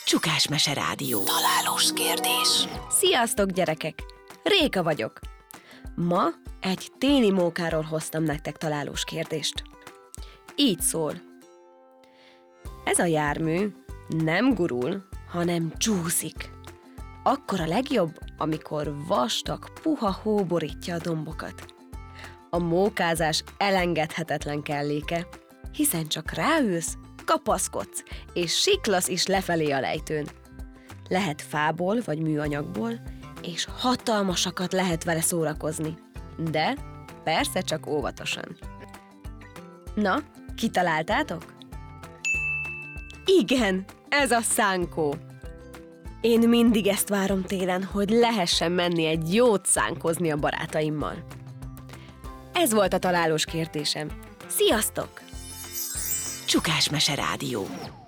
Csukás Mese Rádió. Találós kérdés. Sziasztok, gyerekek! Réka vagyok. Ma egy téli mókáról hoztam nektek találós kérdést. Így szól. Ez a jármű nem gurul, hanem csúszik. Akkor a legjobb, amikor vastag, puha hó borítja a dombokat. A mókázás elengedhetetlen kelléke, hiszen csak ráülsz, kapaszkodsz, és siklasz is lefelé a lejtőn. Lehet fából vagy műanyagból, és hatalmasakat lehet vele szórakozni. De persze csak óvatosan. Na, kitaláltátok? Igen, ez a szánkó. Én mindig ezt várom télen, hogy lehessen menni egy jót szánkozni a barátaimmal. Ez volt a találós kérdésem. Sziasztok! Csukás Mese Rádió.